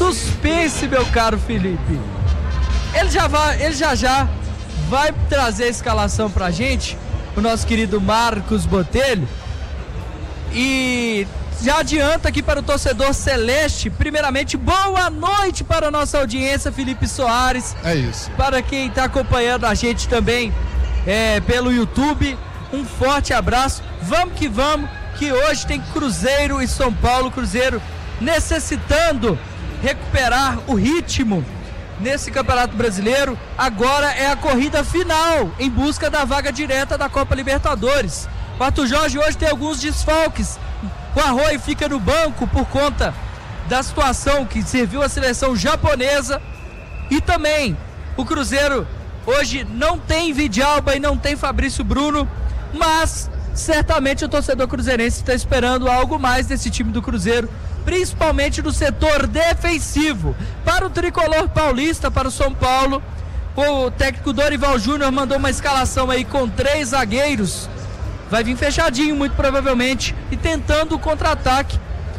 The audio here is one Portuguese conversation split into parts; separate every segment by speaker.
Speaker 1: suspense, meu caro Felipe. Ele já vai trazer a escalação pra gente, o nosso querido Marcos Botelho. E já adianta aqui para o torcedor celeste, primeiramente, boa noite para a nossa audiência, Felipe Soares.
Speaker 2: É isso.
Speaker 1: Para quem está acompanhando a gente também pelo YouTube, um forte abraço. Vamos, que hoje tem Cruzeiro e São Paulo. Cruzeiro necessitando recuperar o ritmo nesse Campeonato Brasileiro. Agora é a corrida final em busca da vaga direta da Copa Libertadores. O Arthur Jorge hoje tem alguns desfalques. O Arroio fica no banco por conta da situação que serviu a seleção japonesa. E também o Cruzeiro hoje não tem Vidalba e não tem Fabrício Bruno, mas certamente o torcedor cruzeirense está esperando algo mais desse time do Cruzeiro, principalmente no setor defensivo. Para o tricolor paulista, para o São Paulo, o técnico Dorival Júnior mandou uma escalação aí com 3 zagueiros. Vai vir fechadinho, muito provavelmente, e tentando o contra-ataque.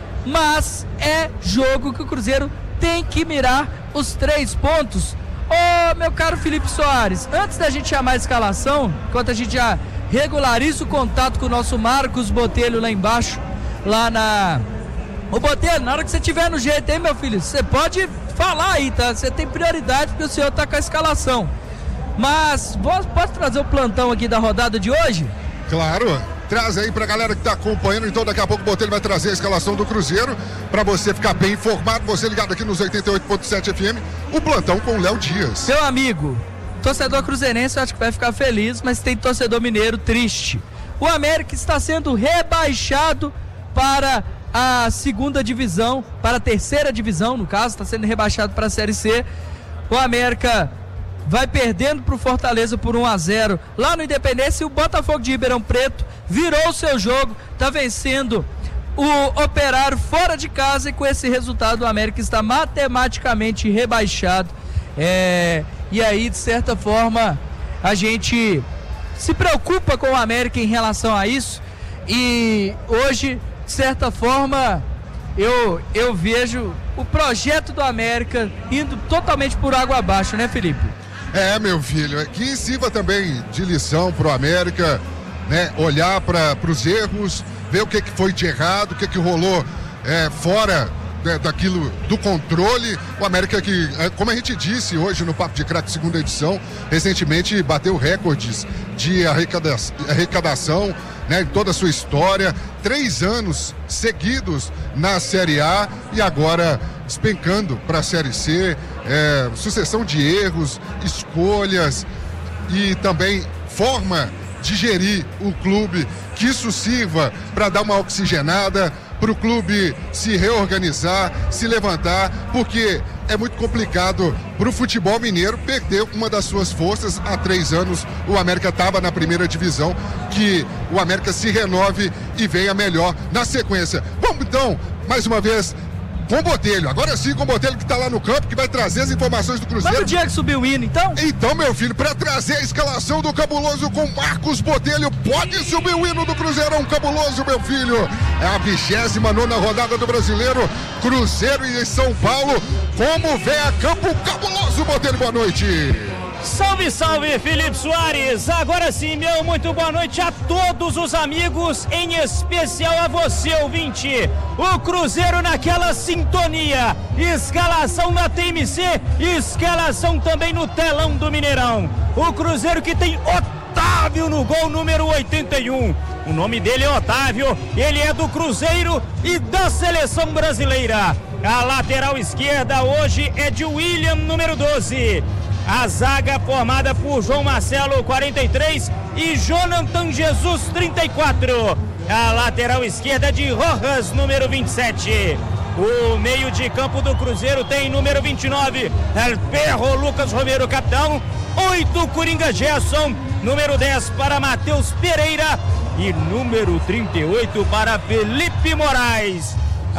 Speaker 1: Mas é jogo que o Cruzeiro tem que mirar os 3 pontos. Ô, meu caro Felipe Soares, antes da gente chamar a escalação, enquanto a gente já regulariza o contato com o nosso Marcos Botelho lá embaixo, lá na... Ô, Botelho, na hora que você tiver no jeito, hein, meu filho, você pode falar aí, tá? Você tem prioridade porque o senhor tá com a escalação. Mas, posso trazer o plantão aqui da rodada de hoje?
Speaker 2: Claro, traz aí pra galera que tá acompanhando. Então daqui a pouco o Botelho vai trazer a escalação do Cruzeiro pra você ficar bem informado, você ligado aqui nos 88.7 FM, o plantão com o Léo Dias.
Speaker 1: Meu amigo, torcedor cruzeirense eu acho que vai ficar feliz, mas tem torcedor mineiro triste. O América está sendo rebaixado para a 2ª divisão, para a 3ª divisão, no caso, está sendo rebaixado para a Série C. O América vai perdendo para o Fortaleza por 1-0 lá no Independência. E o Botafogo de Ribeirão Preto virou o seu jogo, está vencendo o Operário fora de casa, e com esse resultado o América está matematicamente rebaixado. E aí, de certa forma, a gente se preocupa com o América em relação a isso, e hoje, de certa forma, eu vejo o projeto do América indo totalmente por água abaixo, né, Felipe?
Speaker 2: Meu filho, que sirva também de lição pro América, né? Olhar para os erros, ver o que foi de errado, o que rolou fora daquilo do controle. O América que, como a gente disse hoje no Papo de Craque 2ª edição, recentemente bateu recordes de arrecadação, né, em toda a sua história, 3 anos seguidos na Série A e agora despencando para a Série C, sucessão de erros, escolhas e também forma de gerir o clube, que isso sirva para dar uma oxigenada, para o clube se reorganizar, se levantar, porque é muito complicado para o futebol mineiro perder uma das suas forças. Há 3 anos o América estava na 1ª divisão, que o América se renove e venha melhor na sequência. Vamos então, mais uma vez, com o Botelho, agora sim com o Botelho que está lá no campo, que vai trazer as informações do Cruzeiro.
Speaker 1: Vamos o dia que subiu o hino, então?
Speaker 2: Então, meu filho, para trazer a escalação do Cabuloso com Marcos Botelho, pode subir o hino do Cruzeirão Cabuloso, meu filho. É a 29ª rodada do Brasileiro, Cruzeiro e São Paulo. Como vem a campo Cabuloso, Botelho, boa noite.
Speaker 3: Salve, salve, Felipe Soares. Agora sim, meu muito boa noite a todos os amigos, em especial a você, ouvinte. O Cruzeiro naquela sintonia, escalação na TMC, escalação também no telão do Mineirão. O Cruzeiro que tem Otávio no gol número 81. O nome dele é Otávio, ele é do Cruzeiro e da Seleção Brasileira. A lateral esquerda hoje é de William, número 12. A zaga formada por João Marcelo, 43, e Jonathan Jesus, 34. A lateral esquerda de Rojas, número 27. O meio de campo do Cruzeiro tem número 29, El Perro Lucas Romero, capitão. 8, Coringa Gerson. Número 10 para Matheus Pereira. E número 38 para Felipe Moraes.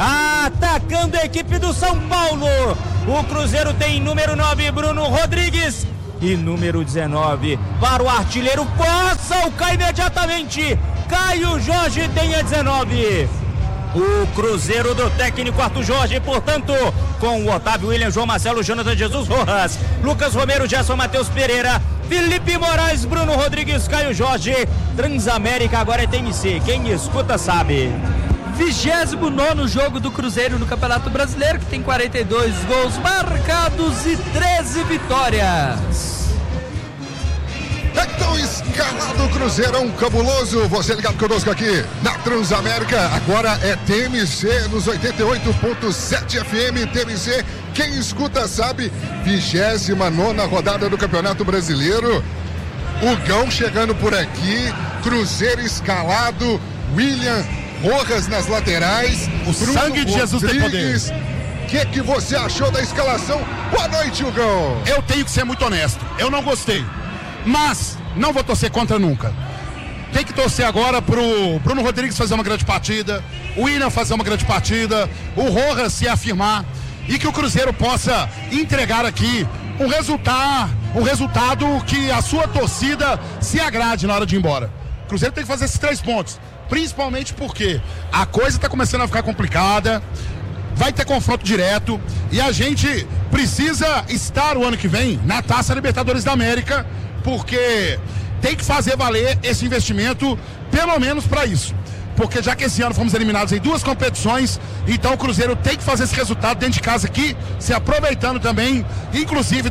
Speaker 3: Atacando a equipe do São Paulo, o Cruzeiro tem número 9, Bruno Rodrigues, e número 19 para o artilheiro, passa o Caio imediatamente, Caio Jorge tem a 19. o Cruzeiro do técnico Arthur Jorge, portanto, com o Otávio, William, João Marcelo, Jonathan Jesus Rojas, Lucas Romero, Gerson Matheus Pereira, Felipe Moraes, Bruno Rodrigues, Caio Jorge. Transamérica agora é TMC, quem escuta sabe.
Speaker 1: 29º jogo do Cruzeiro no Campeonato Brasileiro, que tem 42 gols marcados e 13 vitórias.
Speaker 2: Então, escalado Cruzeirão cabuloso, você ligado conosco aqui na Transamérica, agora é TMC nos 88.7 FM, TMC, quem escuta sabe, 29ª rodada do Campeonato Brasileiro, o Gão chegando por aqui, Cruzeiro escalado, William, Rojas nas laterais,
Speaker 4: o Bruno sangue de Jesus tem poder.
Speaker 2: O que você achou da escalação? Boa noite, Hugão.
Speaker 4: Eu tenho que ser muito honesto, eu não gostei. Mas não vou torcer contra nunca. Tem que torcer agora pro Bruno Rodrigues fazer uma grande partida, o William fazer uma grande partida, o Rojas se afirmar e que o Cruzeiro possa entregar aqui um resultado que a sua torcida se agrade na hora de ir embora. O Cruzeiro tem que fazer esses 3 pontos, principalmente porque a coisa está começando a ficar complicada. Vai ter confronto direto e a gente precisa estar o ano que vem na Taça Libertadores da América, porque tem que fazer valer esse investimento, pelo menos para isso. Porque já que esse ano fomos eliminados em 2 competições, então o Cruzeiro tem que fazer esse resultado dentro de casa aqui, se aproveitando também, inclusive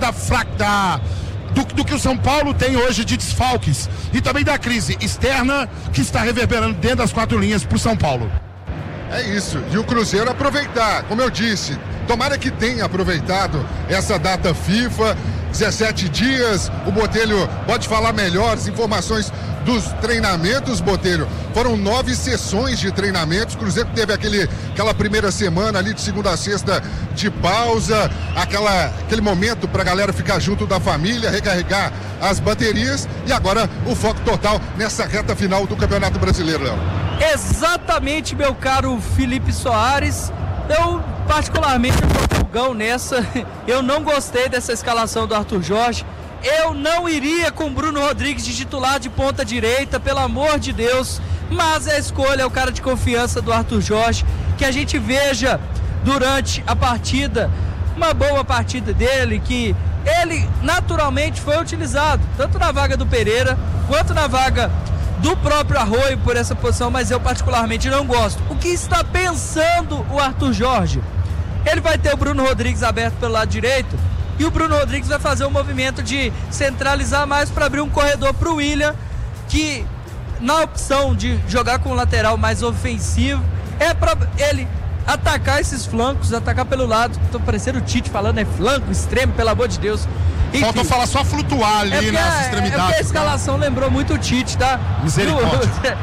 Speaker 4: do que o São Paulo tem hoje de desfalques e também da crise externa que está reverberando dentro das 4 linhas para o São Paulo.
Speaker 2: É isso, e o Cruzeiro aproveitar, como eu disse, tomara que tenha aproveitado essa data FIFA, 17 dias, o Botelho pode falar melhor as informações dos treinamentos, Botelho. Foram 9 sessões de treinamentos, o Cruzeiro teve aquela primeira semana ali de segunda a sexta de pausa, aquele momento pra galera ficar junto da família, recarregar as baterias e agora o foco total nessa reta final do Campeonato Brasileiro, Léo.
Speaker 1: Exatamente, meu caro Felipe Soares. Eu particularmente o Gão nessa, eu não gostei dessa escalação do Arthur Jorge. Eu não iria com Bruno Rodrigues de titular de ponta direita, pelo amor de Deus, mas a escolha é o cara de confiança do Arthur Jorge, que a gente veja durante a partida, uma boa partida dele, que ele naturalmente foi utilizado, tanto na vaga do Pereira, quanto na vaga do próprio Arroio por essa posição, mas eu particularmente não gosto. O que está pensando o Arthur Jorge? Ele vai ter o Bruno Rodrigues aberto pelo lado direito e o Bruno Rodrigues vai fazer um movimento de centralizar mais para abrir um corredor para o William, que na opção de jogar com o lateral mais ofensivo, é para ele atacar esses flancos, atacar pelo lado. Tô parecendo o Tite falando, é flanco, extremo, pelo amor de Deus.
Speaker 4: Falta falar só flutuar ali nas extremidades.
Speaker 1: É porque a escalação lembrou muito o Tite, tá?
Speaker 4: Misericórdia.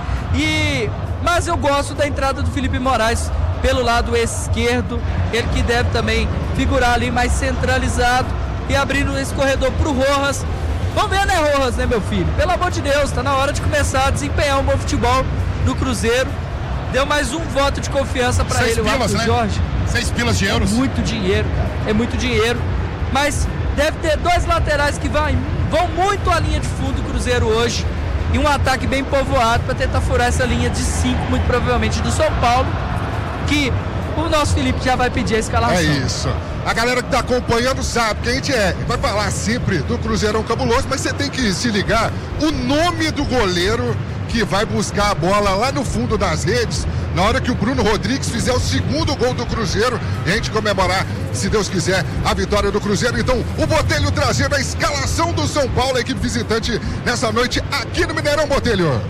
Speaker 1: Mas eu gosto da entrada do Felipe Moraes pelo lado esquerdo, ele que deve também figurar ali mais centralizado e abrindo esse corredor pro Rojas. Vamos ver, né, Rojas, né, meu filho? Pelo amor de Deus, tá na hora de começar a desempenhar um bom futebol no Cruzeiro. Deu mais um voto de confiança pra ele, o Arthur Jorge.
Speaker 4: 6 pilas de euros.
Speaker 1: É muito dinheiro, cara. É muito dinheiro. Mas deve ter 2 laterais que vão muito à linha de fundo do Cruzeiro hoje. E um ataque bem povoado para tentar furar essa linha de 5, muito provavelmente do São Paulo, que o nosso Felipe já vai pedir a escalação.
Speaker 2: É isso. A galera que tá acompanhando sabe que a gente vai falar sempre do Cruzeirão cabuloso, mas você tem que se ligar o nome do goleiro que vai buscar a bola lá no fundo das redes na hora que o Bruno Rodrigues fizer o 2º gol do Cruzeiro e a gente comemorar, se Deus quiser, a vitória do Cruzeiro. Então, o Botelho trazendo a escalação do São Paulo, a equipe visitante nessa noite aqui no Mineirão, Botelho.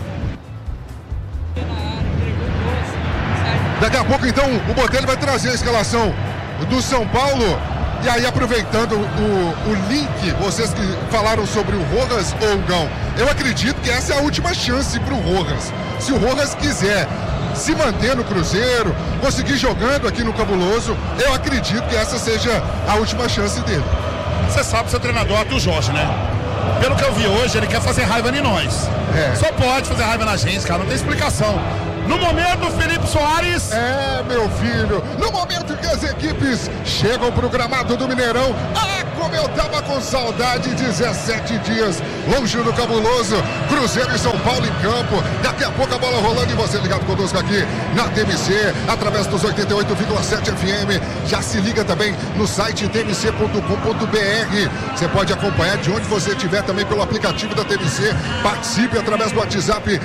Speaker 2: Daqui a pouco, então, o Botelho vai trazer a escalação do São Paulo. E aí, aproveitando o link, vocês que falaram sobre o Rojas ou o Gão, eu acredito que essa é a última chance para o Rojas. Se o Rojas quiser se manter no Cruzeiro, conseguir jogando aqui no Cabuloso, eu acredito que essa seja a última chance dele.
Speaker 4: Você sabe, seu treinador Arthur Jorge, né? Pelo que eu vi hoje, ele quer fazer raiva em nós. Só pode fazer raiva na gente, cara, não tem explicação. No momento, Felipe Soares.
Speaker 2: É, meu filho, no momento que as equipes chegam pro gramado do Mineirão, como eu tava com saudade, 17 dias longe do cabuloso, Cruzeiro e São Paulo em campo, daqui a pouco a bola rolando e você ligado conosco aqui na TMC, através dos 88,7 FM, já se liga também no site tmc.com.br, você pode acompanhar de onde você estiver também pelo aplicativo da TMC, participe através do WhatsApp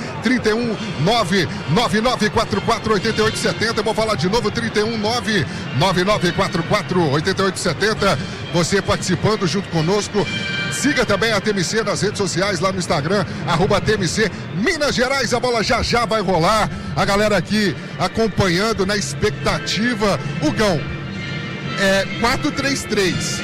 Speaker 2: 31999448870, eu vou falar de novo, 31999448870, você participando junto conosco. Siga também a TMC nas redes sociais, lá no Instagram, @TMC Minas Gerais. A bola já vai rolar. A galera aqui acompanhando na expectativa. O Gão, 4-3-3.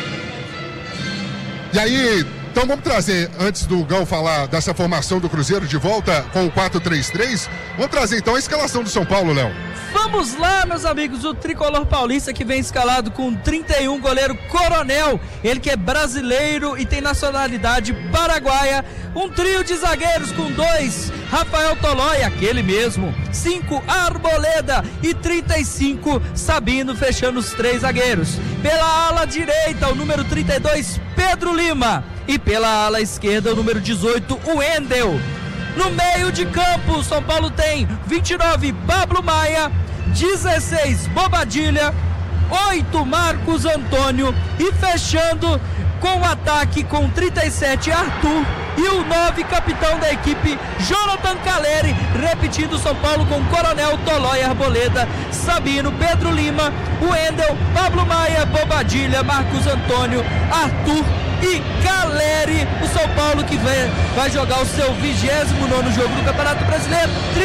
Speaker 2: E aí, então vamos trazer, antes do Gão falar dessa formação do Cruzeiro de volta com o 4-3-3, vamos trazer então a escalação do São Paulo, Léo.
Speaker 1: Vamos lá, meus amigos, o tricolor paulista que vem escalado com 31, goleiro Coronel, ele que é brasileiro e tem nacionalidade paraguaia, um trio de zagueiros com 2, Rafael Tolói, aquele mesmo, 5, Arboleda e 35, Sabino, fechando os 3 zagueiros. Pela ala direita, o número 32, Pedro Lima, e pela ala esquerda, o número 18, o Wendel. No meio de campo, o São Paulo tem 29, Pablo Maia, 16, Bobadilha, 8, Marcos Antônio e fechando com o ataque com 37, Arthur e o 9, capitão da equipe, Jonathan Caleri, repetindo São Paulo com Coronel, Tolói, Arboleda, Sabino, Pedro Lima, Wendel, Pablo Maia, Bobadilha, Marcos Antônio, Arthur e Caleri. O São Paulo que vai jogar o seu 29º jogo do Campeonato Brasileiro,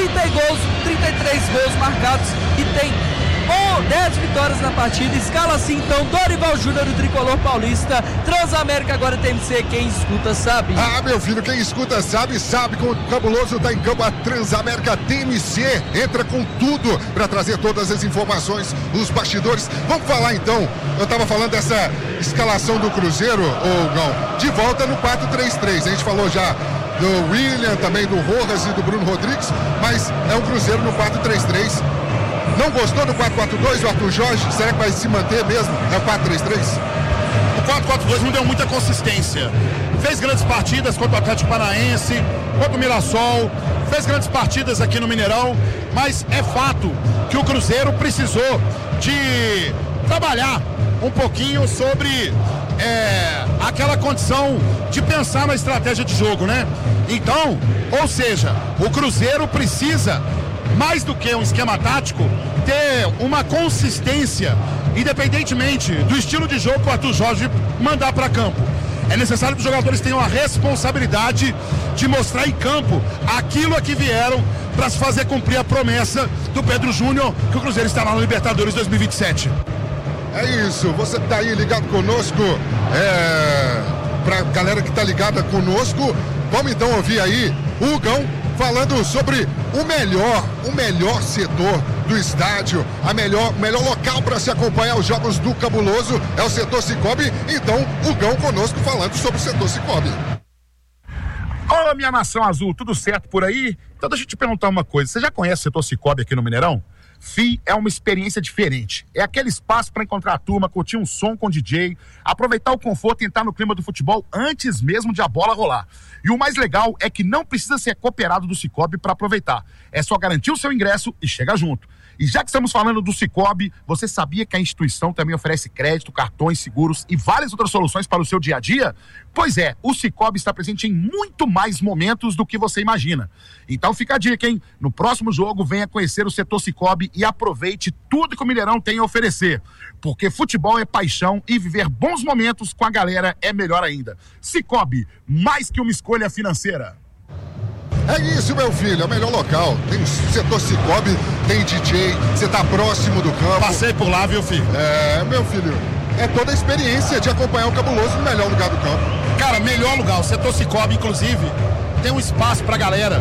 Speaker 1: 33 gols marcados e tem 10 vitórias na partida. Escala assim então Dorival Júnior do tricolor paulista. Transamérica agora TMC, quem escuta sabe.
Speaker 2: Ah, meu filho, quem escuta sabe com o cabuloso tá em campo. A Transamérica TMC entra com tudo para trazer todas as informações, os bastidores. Vamos falar então, eu tava falando dessa escalação do Cruzeiro, Gão, de volta no 4-3-3. A gente falou já do William, também do Rojas e do Bruno Rodrigues, mas é um Cruzeiro no 4-3-3. Não gostou do 4-4-2 do Arthur Jorge? Será que vai se manter mesmo? É o 4-3-3?
Speaker 4: O 4-4-2 não deu muita consistência. Fez grandes partidas contra o Atlético Paranaense, contra o Mirassol, fez grandes partidas aqui no Mineirão, mas é fato que o Cruzeiro precisou de trabalhar um pouquinho sobre aquela condição de pensar na estratégia de jogo, né? Então, ou seja, o Cruzeiro precisa, mais do que um esquema tático, ter uma consistência, independentemente do estilo de jogo que o Arthur Jorge mandar para campo. É necessário que os jogadores tenham a responsabilidade de mostrar em campo aquilo a que vieram para se fazer cumprir a promessa do Pedro Júnior, que o Cruzeiro estará na Libertadores 2027.
Speaker 2: É isso, você que tá aí ligado conosco, pra galera que tá ligada conosco, vamos então ouvir aí o Gão falando sobre o melhor setor do estádio, o melhor local para se acompanhar os jogos do Cabuloso é o setor Cicobi. Então o Gão conosco falando sobre o setor Cicobi.
Speaker 4: Olá, minha nação azul, tudo certo por aí? Então deixa eu te perguntar uma coisa, você já conhece o setor Cicobi aqui no Mineirão? FI é uma experiência diferente, é aquele espaço para encontrar a turma, curtir um som com DJ, aproveitar o conforto e entrar no clima do futebol antes mesmo de a bola rolar. E o mais legal é que não precisa ser cooperado do Cicobi para aproveitar, é só garantir o seu ingresso e chegar junto. E já que estamos falando do Cicobi, você sabia que a instituição também oferece crédito, cartões, seguros e várias outras soluções para o seu dia a dia? Pois é, o Cicobi está presente em muito mais momentos do que você imagina. Então fica a dica, hein? No próximo jogo, venha conhecer o setor Cicobi e aproveite tudo que o Mineirão tem a oferecer. Porque futebol é paixão e viver bons momentos com a galera é melhor ainda. Cicobi, mais que uma escolha financeira.
Speaker 2: É isso, meu filho, é o melhor local. Tem o setor Cicobi, tem DJ, você tá próximo do campo.
Speaker 4: Passei por lá, viu, filho?
Speaker 2: Meu filho, é toda a experiência de acompanhar o Cabuloso no melhor lugar do campo.
Speaker 4: Cara, melhor lugar, o setor Cicobi, inclusive, tem um espaço pra galera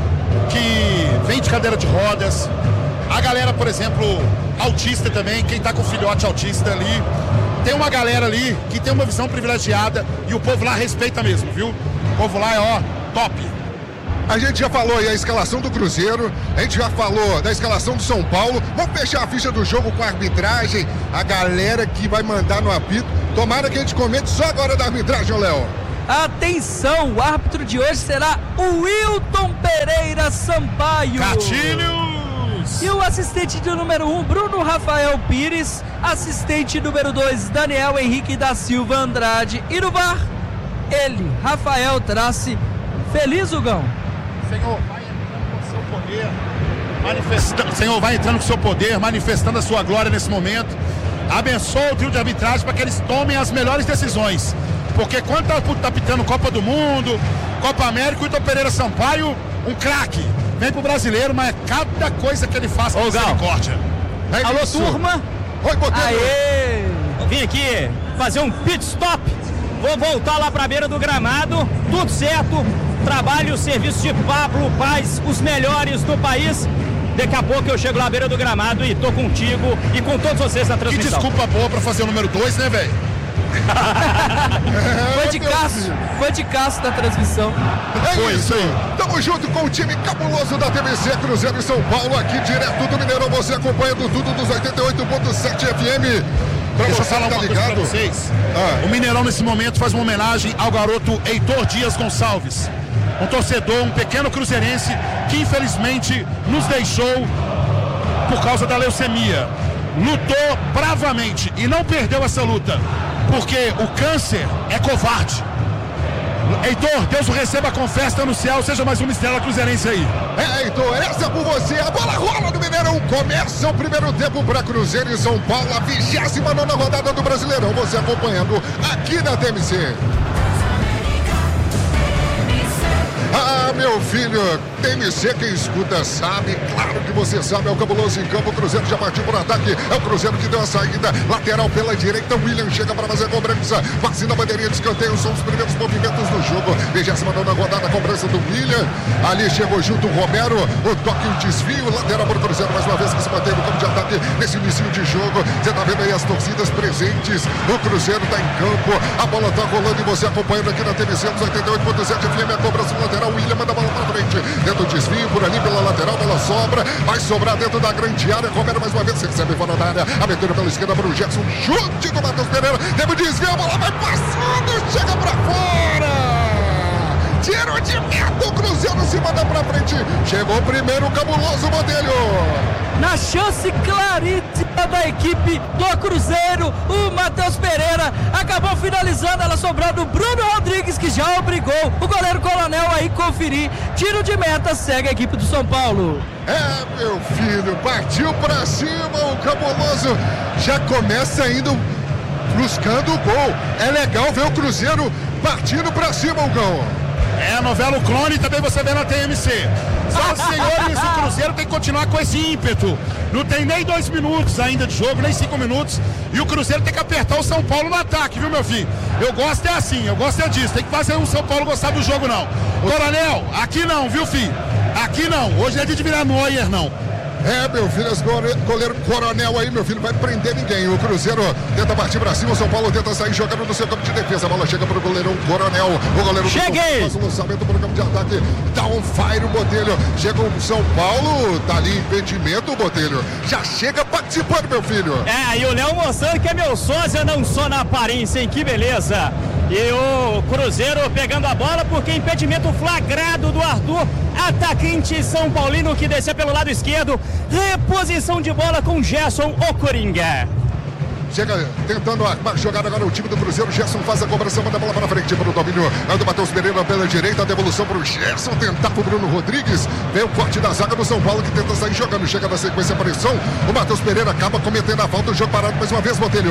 Speaker 4: que vem de cadeira de rodas. A galera, por exemplo, autista também, quem tá com filhote autista ali. Tem uma galera ali que tem uma visão privilegiada e o povo lá respeita mesmo, viu? O povo lá é, top.
Speaker 2: A gente já falou aí a escalação do Cruzeiro, a gente já falou da escalação do São Paulo. Vamos fechar a ficha do jogo com a arbitragem, a galera que vai mandar no apito. Tomara que a gente comente só agora da arbitragem, Léo.
Speaker 1: Atenção, o árbitro de hoje será o Wilton Pereira Sampaio.
Speaker 4: Gatilhos!
Speaker 1: E o assistente de número 1, Bruno Rafael Pires. Assistente número 2, Daniel Henrique da Silva Andrade. E no VAR, ele, Rafael Trace. Feliz, Hugão?
Speaker 4: Senhor, vai entrando com o seu poder, Senhor, vai entrando com o seu poder, manifestando a sua glória nesse momento. Abençoa o trio de arbitragem para que eles tomem as melhores decisões. Porque quando tá pitando Copa do Mundo, Copa América, o Wilton Pereira Sampaio, um craque. Vem pro brasileiro, mas cada coisa que ele faz com misericórdia.
Speaker 3: Alô, turma.
Speaker 2: Oi, Botelho.
Speaker 3: Aê! Eu vim aqui fazer um pit stop. Vou voltar lá pra beira do gramado. Tudo certo. Trabalho o serviço de Pablo Paz, os melhores do país. Daqui a pouco eu chego lá à beira do gramado e tô contigo e com todos vocês na transmissão.
Speaker 4: Que desculpa boa pra fazer o número 2, né, velho?
Speaker 1: Foi de Cássio da transmissão.
Speaker 2: É isso. Tamo junto com o time cabuloso da TVC, Cruzeiro e São Paulo, aqui direto do Mineirão. Você acompanhando tudo dos 88.7 FM.
Speaker 4: Deixa eu falar uma coisa pra vocês. O Mineirão nesse momento faz uma homenagem ao garoto Heitor Dias Gonçalves. Um torcedor, um pequeno cruzeirense que infelizmente nos deixou por causa da leucemia. Lutou bravamente e não perdeu essa luta, porque o câncer é covarde. Heitor, Deus o receba com festa no céu, seja mais uma estrela cruzeirense aí.
Speaker 2: Heitor, essa é por você, a bola rola no Mineirão, começa o primeiro tempo para Cruzeiro e São Paulo, a 29ª rodada do Brasileirão, você acompanhando aqui na TMC. Ah, meu filho, TMC, quem escuta sabe, claro que você sabe, é o cabuloso em campo, o Cruzeiro já partiu por ataque, é o Cruzeiro que deu a saída, lateral pela direita, William chega para fazer a cobrança, vacina a bandeirinha de escanteio, são os primeiros movimentos do jogo, 29ª rodada, a cobrança do William, ali chegou junto o Romero, o toque, o desvio, lateral para o Cruzeiro, mais uma vez que se mantém no campo de ataque, nesse início de jogo, você tá vendo aí as torcidas presentes, o Cruzeiro tá em campo, a bola tá rolando e você acompanhando aqui na TVC, nos 88.7 FM, a cobrança do lateral, William manda a bola pra frente, dentro do desvio, por ali pela lateral, bola sobra, vai sobrar dentro da grande área, Romero mais uma vez, recebe fora da área, abertura pela esquerda para o Gerson, chute do Matheus Pereira, teve o desvio, a bola vai passando, chega pra fora! Tiro de meta, o Cruzeiro se manda pra frente, chegou primeiro o cabuloso Botelho.
Speaker 1: Na chance claríssima da equipe do Cruzeiro, o Matheus Pereira acabou finalizando, ela sobrando o Bruno Rodrigues, que já obrigou o goleiro Coronel aí conferir. Tiro de meta, segue a equipe do São Paulo.
Speaker 2: É, meu filho, partiu pra cima, o cabuloso já começa indo buscando o gol. É legal ver o Cruzeiro partindo pra cima, o gol.
Speaker 4: É a novela O Clone, também você vê na TMC. Só, senhores, o Cruzeiro tem que continuar com esse ímpeto. Não tem nem 2 minutos ainda de jogo, nem 5 minutos. E o Cruzeiro tem que apertar o São Paulo no ataque, viu, meu filho? Eu gosto é assim, eu gosto é disso. Tem que fazer o São Paulo gostar do jogo, não. Coronel, aqui não, viu, filho? Aqui não. Hoje é de virar Neuer, não.
Speaker 2: É, meu filho, esse goleiro Coronel aí, meu filho, vai prender ninguém. O Cruzeiro tenta partir pra cima, o São Paulo tenta sair jogando no seu campo de defesa. A bola chega pro goleirão Coronel. O goleiro
Speaker 3: cheguei!
Speaker 2: Faz o lançamento pro campo de ataque. Dá um fire o Botelho. Chega o São Paulo, tá ali impedimento, o Botelho. Já chega participando, meu filho.
Speaker 3: É, e o Léo mostrando que é meu sócio, não só na aparência, hein? Que beleza! E o Cruzeiro pegando a bola, porque impedimento flagrado do Arthur, atacante São Paulino que descia pelo lado esquerdo. Reposição de bola com Gerson, o Coringa.
Speaker 2: Chega tentando a jogada agora o time do Cruzeiro. Gerson faz a cobrança, manda a bola para frente para o domínio do Matheus Pereira pela direita. A devolução para o Gerson, tentar para o Bruno Rodrigues. Vem o corte da zaga do São Paulo que tenta sair jogando. Chega na sequência a pressão. O Matheus Pereira acaba cometendo a falta. O jogo parado mais uma vez, Botelho.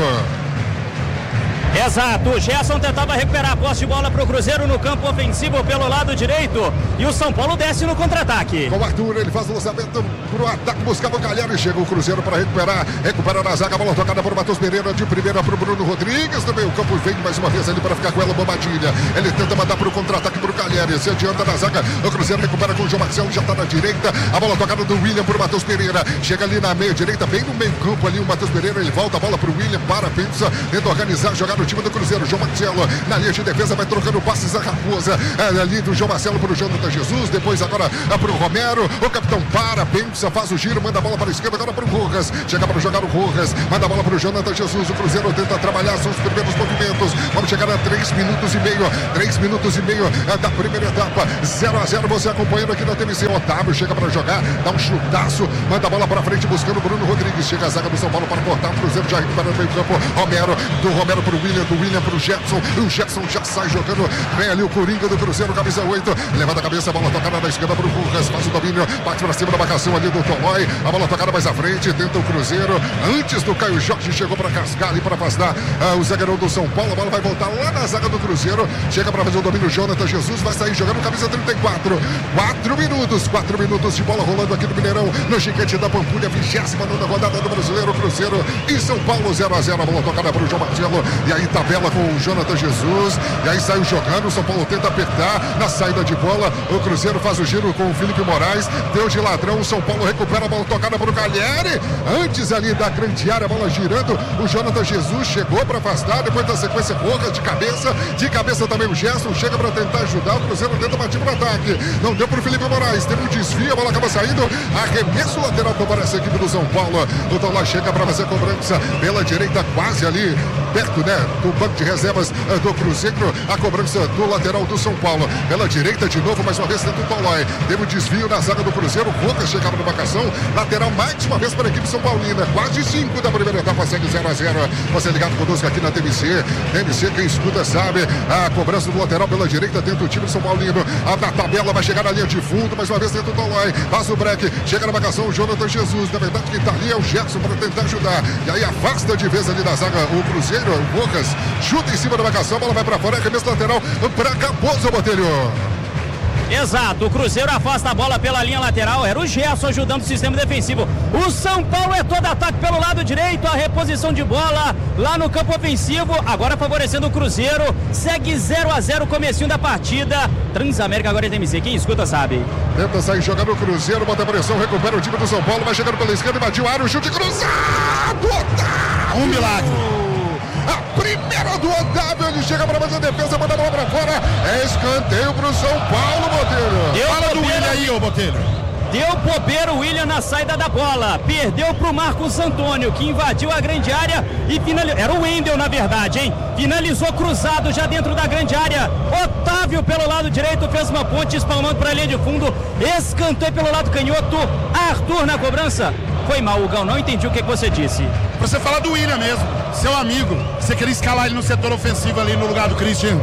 Speaker 3: Exato, o Gerson tentava recuperar a posse de bola para o Cruzeiro no campo ofensivo pelo lado direito e o São Paulo desce no contra-ataque.
Speaker 2: Com o Arthur, ele faz o lançamento para o ataque, buscava o Galhardo e chega o Cruzeiro para recupera na zaga, a bola tocada por Matheus Pereira, de primeira para o Bruno Rodrigues, também o campo vem mais uma vez ali para ficar com ela, Bombadilha, ele tenta mandar para o contra-ataque para o Galhardo, se adianta na zaga, o Cruzeiro recupera com o João Marcelo, já está na direita, a bola tocada do William para o Matheus Pereira, chega ali na meia direita, bem no meio campo ali o Matheus Pereira, ele volta a bola para o William, pensa, tenta organizar, jogar no o time do Cruzeiro. João Marcelo na linha de defesa, vai trocando passes a Raposa. Ali do João Marcelo para o Jonathan Jesus. Depois agora para o Romero. O capitão para, pensa, faz o giro, manda a bola para a esquerda, agora para o Rojas. Chega para jogar o Rojas, manda a bola para o Jonathan Jesus. O Cruzeiro tenta trabalhar, são os primeiros movimentos. Vamos chegar a 3 minutos e meio. 3 minutos e meio da primeira etapa. 0-0, você acompanhando aqui na TMC. Otávio chega para jogar, dá um chutaço, manda a bola para frente buscando o Bruno Rodrigues. Chega a zaga do São Paulo para cortar. O Cruzeiro já recupera no meio campo. Romero, do Romero para o William, do William para o Jetson. O Jetson já sai jogando. Vem ali o Coringa do Cruzeiro, camisa 8. Levanta a cabeça, a bola tocada na esquerda para o Rojas. Faz o domínio, bate para cima da marcação ali do Tolói. A bola tocada mais à frente, tenta o Cruzeiro. Antes do Caio Jorge, chegou para cascar ali para afastar o zagueirão do São Paulo. A bola vai voltar lá na zaga do Cruzeiro. Chega para fazer o domínio, Jonathan Jesus vai sair jogando camisa 34. 4 minutos de bola rolando aqui no Mineirão, no Gigante da Pampulha, 29ª rodada do Brasileiro. Cruzeiro e São Paulo 0-0. A bola tocada para o João Marcelo. E aí tabela com o Jonathan Jesus. E aí saiu jogando. O São Paulo tenta apertar na saída de bola. O Cruzeiro faz o giro com o Felipe Moraes. Deu de ladrão. O São Paulo recupera a bola tocada para o Galhieri. Antes ali da grande área, a bola girando. O Jonathan Jesus chegou para afastar. Depois da sequência, Rojas de cabeça. De cabeça também o Gerson. Chega para tentar ajudar. O Cruzeiro tenta bater para o ataque. Não deu para o Felipe Moraes. Teve um desvio. A bola acaba saindo. Arremesso lateral para essa equipe do São Paulo. O Tolói chega para fazer a cobrança pela direita, quase ali perto, né, do banco de reservas do Cruzeiro. A cobrança do lateral do São Paulo pela direita de novo, mais uma vez dentro do Tolói. Teve um desvio na zaga do Cruzeiro. Rojas chegava na marcação. Lateral mais uma vez para a equipe São Paulina. Quase 5 da primeira etapa, segue 0-0. Você ligado conosco aqui na TMC. TMC, quem escuta sabe. A cobrança do lateral pela direita dentro do time do São Paulino. A tabela vai chegar na linha de fundo, mais uma vez dentro do Tolói. Faz o break, chega na marcação o Jonathan Jesus. Na verdade, quem está ali é o Gerson para tentar ajudar. E aí afasta de vez ali da zaga o Cruzeiro. O Rojas chuta em cima da marcação, a bola vai para fora, arremesso lateral para Caposo, Botelho.
Speaker 3: Exato, o Cruzeiro afasta a bola pela linha lateral, era o Gerson ajudando o sistema defensivo. O São Paulo é todo ataque pelo lado direito, a reposição de bola lá no campo ofensivo, agora favorecendo o Cruzeiro. Segue 0-0 comecinho da partida. Transamérica agora é TMC, quem escuta sabe.
Speaker 2: Tenta sair jogando o Cruzeiro, bota a pressão, recupera o time do São Paulo, vai chegando pela esquerda, invadiu a área, o chute cruzado, Otávio!
Speaker 4: Um milagre.
Speaker 2: A primeira do Otávio, ele chega para fazer a defesa, manda a bola para fora. É escanteio para o São Paulo, Botelho.
Speaker 4: Fala do William aí, ô Botelho.
Speaker 3: Deu bobeira o William na saída da bola. Perdeu para o Marcos Antônio, que invadiu a grande área e finalizou. Era o Wendel, na verdade, hein? Finalizou cruzado já dentro da grande área. Otávio pelo lado direito fez uma ponte espalmando para a linha de fundo. Escanteio pelo lado canhoto. Arthur na cobrança. Foi mal, Hugão, não entendi o que você disse.
Speaker 4: Você fala do William mesmo, seu amigo. Você queria escalar ele no setor ofensivo ali no lugar do Christian.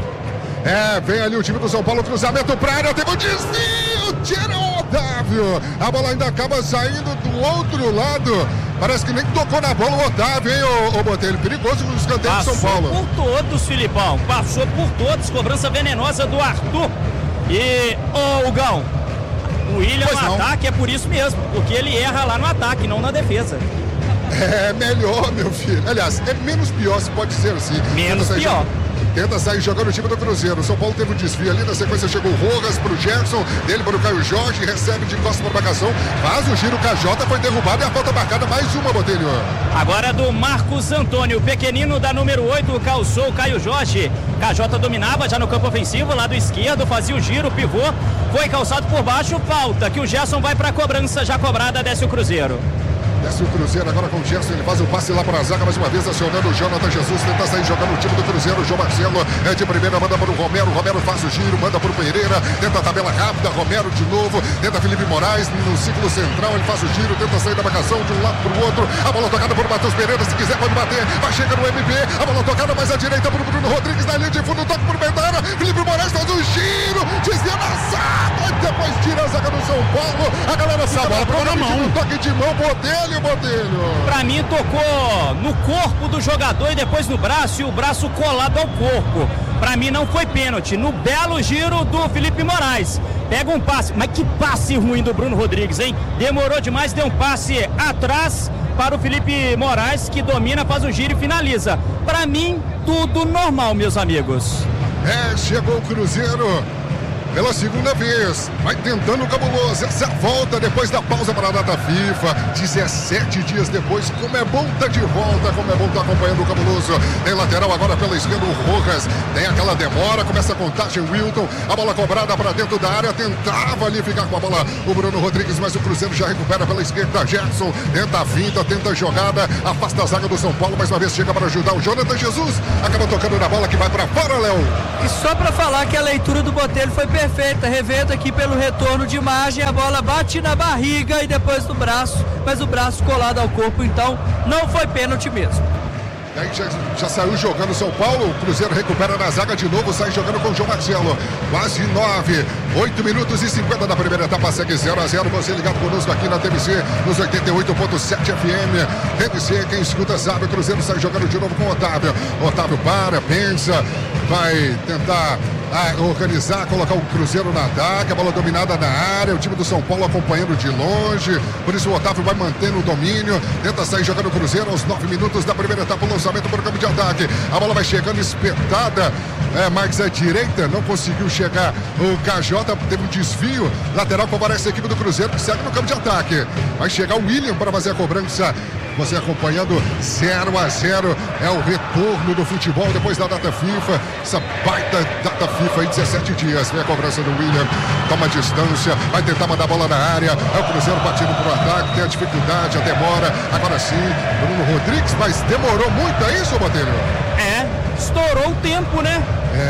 Speaker 2: Vem ali o time do São Paulo, cruzamento pra área, teve um desvio, tira o Otávio. A bola ainda acaba saindo do outro lado. Parece que nem tocou na bola o Otávio, hein, ô Botelho? Perigoso no escanteio do São Paulo.
Speaker 3: Passou por todos, Filipão. Passou por todos. Cobrança venenosa do Arthur. E, ô Hugão, o William no ataque é por isso mesmo, porque ele erra lá no ataque, não na defesa.
Speaker 2: É melhor, meu filho. Aliás, é menos pior, se pode ser assim.
Speaker 3: Menos pior.
Speaker 2: Tenta sair jogando o time do Cruzeiro. O São Paulo teve um desvio ali. Na sequência chegou o Rojas pro Gerson. Dele para o Caio Jorge. Recebe de costa para a marcação. Faz o giro. O KJ foi derrubado e a falta marcada. Mais uma, Botelho.
Speaker 3: Agora do Marcos Antônio. O pequenino da número 8 calçou o Caio Jorge. KJ dominava já no campo ofensivo. Lado esquerdo. Fazia o giro. Pivô. Foi calçado por baixo. Falta que o Gerson vai para a cobrança. Já cobrada. Desce o Cruzeiro.
Speaker 2: Desce o Cruzeiro agora com o Gerson, ele faz o passe lá para a zaga, mais uma vez acionando o Jonathan Jesus, tenta sair jogando o time do Cruzeiro. O João Marcelo é de primeira, manda para o Romero, Romero faz o giro, manda para o Pereira, tenta a tabela rápida, Romero de novo, tenta Felipe Moraes no ciclo central, ele faz o giro, tenta sair da marcação de um lado para o outro, a bola tocada por Matheus Pereira, se quiser pode bater, vai chegar no MP, a bola tocada mais à direita para o Bruno Rodrigues na linha de fundo, toque por Bendara, Felipe Moraes faz o giro, desvia na zaga, depois tira a zaga do São Paulo, a galera fica
Speaker 4: bola pegou na mão,
Speaker 2: toque de mão, Botelho.
Speaker 3: Pra mim tocou no corpo do jogador e depois no braço, e o braço colado ao corpo. Pra mim não foi pênalti, no belo giro do Felipe Moraes. Pega um passe, mas que passe ruim do Bruno Rodrigues, hein? Demorou demais, deu um passe atrás para o Felipe Moraes, que domina, faz o giro e finaliza. Pra mim, tudo normal, meus amigos.
Speaker 2: Chegou o Cruzeiro. pela segunda vez. Vai tentando o Cabuloso. Essa volta depois da pausa para a data FIFA. 17 dias depois. Como é bom estar de volta. Como é bom estar acompanhando o Cabuloso. Tem lateral agora pela esquerda o Rojas. Tem aquela demora. Começa a contagem. Wilton. A bola cobrada para dentro da área. Tentava ali ficar com a bola o Bruno Rodrigues. Mas o Cruzeiro já recupera pela esquerda. Gerson tenta a finta. Tenta a jogada. Afasta a zaga do São Paulo. Mais uma vez chega para ajudar o Jonathan Jesus. Acaba tocando na bola que vai para fora, Léo.
Speaker 1: E só para falar que a leitura do Botelho foi perfeita, revendo aqui pelo retorno de imagem, a bola bate na barriga e depois no braço, mas o braço colado ao corpo, então não foi pênalti mesmo.
Speaker 2: E aí já saiu jogando São Paulo, o Cruzeiro recupera na zaga de novo, sai jogando com o João Marcelo, quase 8 minutos e 50 da primeira etapa, segue 0-0, você ligado conosco aqui na TVC, nos 88.7 FM, TVC, quem escuta sabe, o Cruzeiro sai jogando de novo com o Otávio, para, pensa, vai tentar organizar, colocar o Cruzeiro no ataque, a bola dominada na área, o time do São Paulo acompanhando de longe, por isso o Otávio vai mantendo o domínio, tenta sair jogando o Cruzeiro aos 9 minutos da primeira etapa, o lançamento para o campo de ataque, a bola vai chegando espetada, Marques à direita, não conseguiu chegar o KJ, teve um desvio, lateral favorece a equipe do Cruzeiro que segue no campo de ataque, vai chegar o William para fazer a cobrança. Você acompanhando 0-0, é o retorno do futebol depois da data FIFA, essa baita data FIFA em 17 dias, vem a cobrança do William, toma distância, vai tentar mandar a bola na área, é o Cruzeiro partindo para o ataque, tem a dificuldade, a demora, agora sim, Bruno Rodrigues, mas demorou muito, é isso, Botelho?
Speaker 3: Estourou o tempo, né?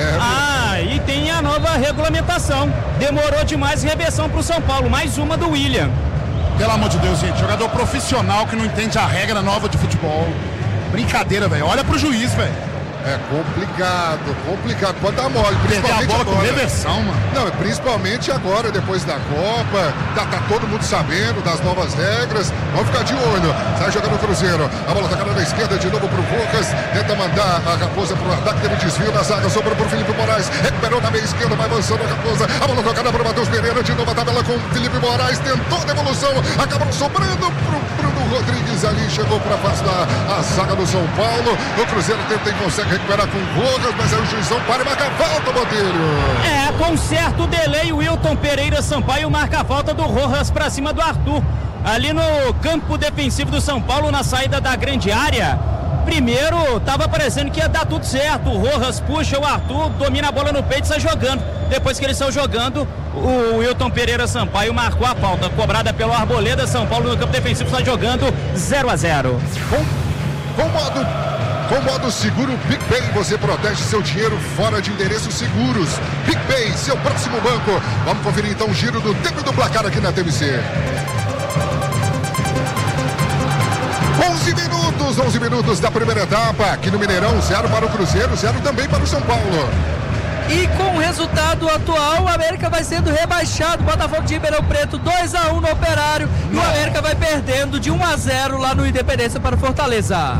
Speaker 3: E tem a nova regulamentação, demorou demais, reversão para o São Paulo, mais uma do William.
Speaker 4: Pelo amor de Deus, gente, jogador profissional que não entende a regra nova de futebol. Brincadeira, velho. Olha pro juiz, velho.
Speaker 2: É complicado, pode dar mole.
Speaker 4: Perder a bola agora. Com reversão, mano.
Speaker 2: Não, principalmente agora, depois da Copa, tá todo mundo sabendo das novas regras, vamos ficar de olho. Sai jogando o Cruzeiro, a bola tocada na esquerda, de novo pro Lucas, tenta mandar a Raposa pro ataque, teve um desvio na zaga, sobrou pro Felipe Moraes, recuperou na meia esquerda, vai avançando a Raposa, a bola tocada pro Matheus Pereira, de novo a tabela com o Felipe Moraes, tentou a devolução, acabou sobrando pro Bruno Rodrigues ali, chegou pra afastar a zaga do São Paulo, o Cruzeiro tenta e consegue recuperar com o Rojas, mas aí o juizão para e marca a falta, Botelho.
Speaker 3: Com certo delay, o Wilton Pereira Sampaio marca a falta do Rojas pra cima do Arthur. Ali no campo defensivo do São Paulo, na saída da grande área. Primeiro, tava parecendo que ia dar tudo certo. O Rojas puxa o Arthur, domina a bola no peito e sai jogando. Depois que eles estão jogando, o Wilton Pereira Sampaio marcou a falta. Cobrada pelo Arboleda, São Paulo no campo defensivo está jogando 0-0.
Speaker 2: Com modo seguro PicPay, você protege seu dinheiro fora de endereços seguros. PicPay, seu próximo banco. Vamos conferir então o giro do tempo do placar aqui na TVC. 11 minutos da primeira etapa. Aqui no Mineirão, 0 para o Cruzeiro, 0 também para o São Paulo.
Speaker 1: E com o resultado atual, o América vai sendo rebaixado. Botafogo de Ribeirão Preto 2-1 no Operário. E o América vai perdendo de 1-0 lá no Independência para o Fortaleza.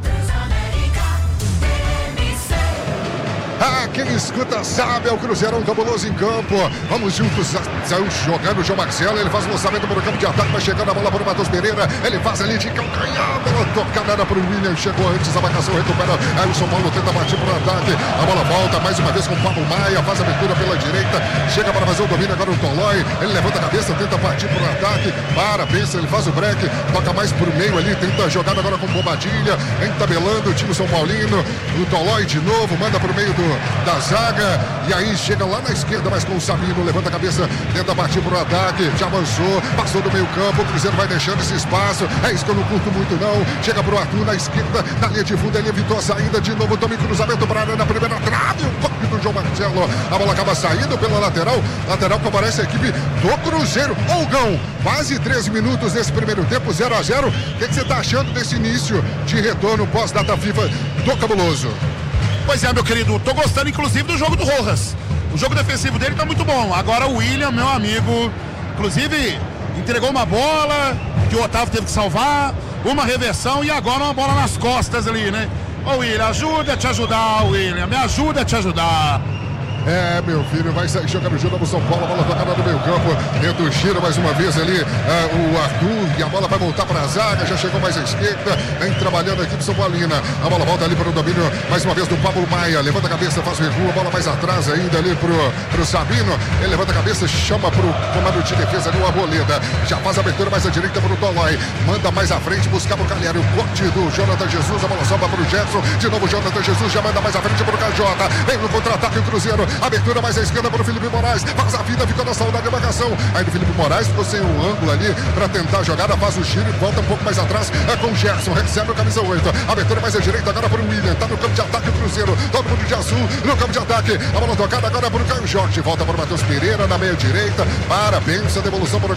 Speaker 2: Quem escuta sabe, é o Cruzeirão Cabuloso em campo. Vamos juntos, saiu jogando o João Marcelo, ele faz o lançamento para o campo de ataque, vai chegando a bola para o Matheus Pereira, ele faz ali de calcanhar, bola tocada para o William, chegou antes, a marcação recupera, aí o São Paulo tenta bater para o ataque, a bola volta mais uma vez com o Pablo Maia, faz a abertura pela direita, chega para fazer o domínio agora o Tolói, ele levanta a cabeça, tenta partir para o ataque, pensa, ele faz o break, toca mais para o meio ali, tenta jogar agora com Bombadilha, entabelando o time São Paulino, o Tolói de novo, manda para o meio da zaga, e aí chega lá na esquerda, mas com o Sabino, levanta a cabeça, tenta partir pro ataque, já avançou, passou do meio campo, o Cruzeiro vai deixando esse espaço, é isso que eu não curto muito não, chega pro Arthur na esquerda, na linha de fundo, ele evitou a saída, de novo, toma cruzamento para a área na primeira trave, o toque do João Marcelo, a bola acaba saindo pela lateral favorece a equipe do Cruzeiro. Olgão, quase 13 minutos nesse primeiro tempo, 0-0, o que você tá achando desse início de retorno pós-data FIFA do Cabuloso?
Speaker 4: Pois é, meu querido, tô gostando inclusive do jogo do Rojas. O jogo defensivo dele tá muito bom. Agora o William, meu amigo, inclusive entregou uma bola que o Otávio teve que salvar, uma reversão e agora uma bola nas costas ali, né? Ô William, ajuda a te ajudar, William, me ajuda a te ajudar.
Speaker 2: Meu filho, vai sair jogando junto pro São Paulo, a bola tocada no meio campo, dentro do Chiro, mais uma vez ali, o Arthur, e a bola vai voltar para a zaga, já chegou mais à esquerda, vem trabalhando aqui pro São Paulina, a bola volta ali para o domínio, mais uma vez do Pablo Maia, levanta a cabeça, faz recuo, a bola mais atrás ainda ali pro Sabino, ele levanta a cabeça, chama pro comando de defesa ali o Arboleda, já faz a abertura mais à direita pro Tolói, manda mais à frente, buscar pro Calheri, o corte do Jonathan Jesus, a bola sobra pro Gerson, de novo o Jonathan Jesus, já manda mais à frente pro Cajota, vem no contra-ataque o Cruzeiro, abertura mais à esquerda para o Felipe Moraes, faz a vida, ficou na saudade da marcação, aí do Felipe Moraes, ficou sem um ângulo ali para tentar a jogada, faz o giro e volta um pouco mais atrás, com o Gerson, recebe o camisa 8, abertura mais à direita agora para o William, tá no campo de ataque o Cruzeiro, todo mundo de azul no campo de ataque, a bola tocada agora para o Caio Jorge, volta para o Matheus Pereira na meia direita, parabéns, a devolução para o